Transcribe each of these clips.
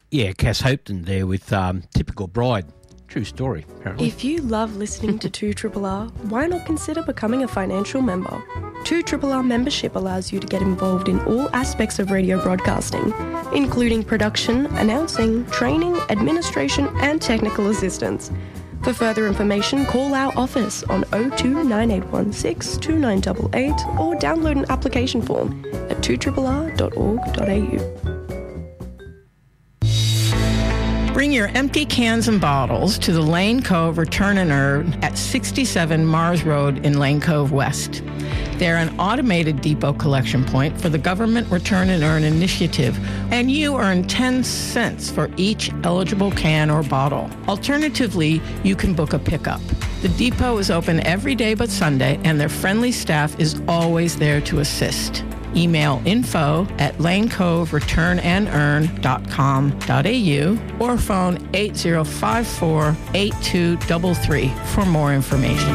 Yeah, Cass Hopton there with Typical Bride. True story, apparently. If you love listening to 2RRR, why not consider becoming a financial member? 2RRR membership allows you to get involved in all aspects of radio broadcasting, including production, announcing, training, administration and technical assistance. For further information, call our office on 02 9816 2988 or download an application form at 2rrr.org.au. Bring your empty cans and bottles to the Lane Cove Return and Earn at 67 Mars Road in Lane Cove West. They're an automated depot collection point for the Government Return and Earn initiative, and you earn 10 cents for each eligible can or bottle. Alternatively, you can book a pickup. The depot is open every day but Sunday, and their friendly staff is always there to assist. Email info@lanecovereturnanearn.com.au or phone 8054-8233 for more information.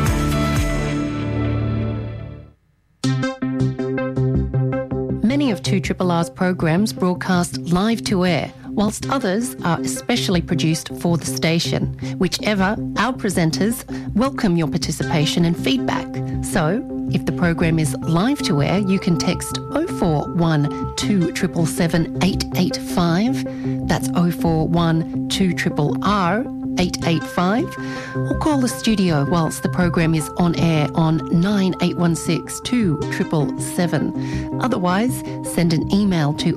Many of 2RRR's programs broadcast live to air, whilst others are especially produced for the station. Whichever, our presenters welcome your participation and feedback. So, if the program is live to air, you can text 041 277 885. That's 041 2RRR 885, or call the studio whilst the program is on air on 9816 2777. Otherwise, send an email to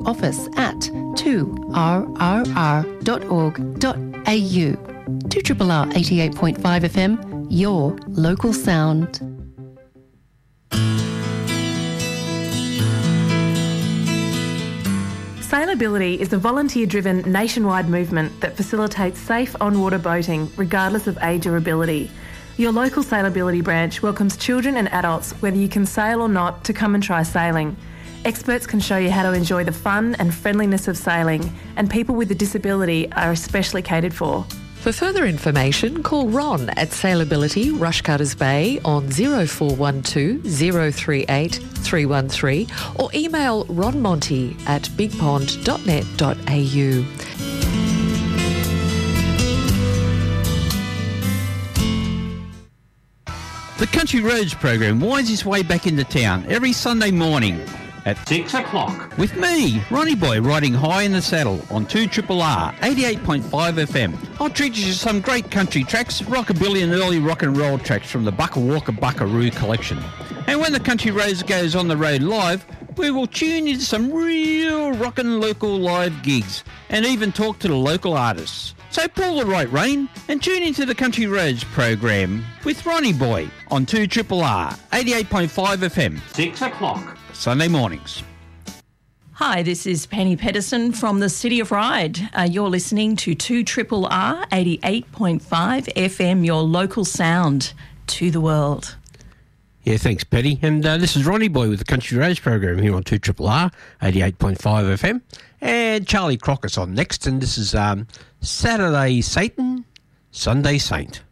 office@2rrr.org.au. 2RRR 88.5 FM, your local sound. Sailability is a volunteer-driven nationwide movement that facilitates safe on-water boating regardless of age or ability. Your local Sailability branch welcomes children and adults, whether you can sail or not, to come and try sailing. Experts can show you how to enjoy the fun and friendliness of sailing, and people with a disability are especially catered for. For further information, call Ron at Sailability Rushcutters Bay on 0412 038 313 or email ronmonty at bigpond.net.au. The Country Roads program winds its way back into town every Sunday morning at 6 o'clock. with me, Ronnie Boy, riding high in the saddle on 2RRR 88.5 FM. I'll treat you to some great country tracks, rockabilly and early rock and roll tracks from the Bucka Walker Buckaroo collection. And when the Country Roads goes on the road live, we will tune into some real rockin' local live gigs and even talk to the local artists. So pull the right rein and tune into the Country Roads program with Ronnie Boy on 2RRR 88.5 FM. 6 o'clock. Sunday mornings. Hi, this is Penny Pedersen from the City of Ryde. You're listening to 2RRR 88.5 FM, your local sound to the world. Yeah, thanks, Petty. And this is Ronnie Boy with the Country Roads program here on 2RRR 88.5 FM. And Charlie Crockett's on next, and this is Saturday Satan, Sunday Saint.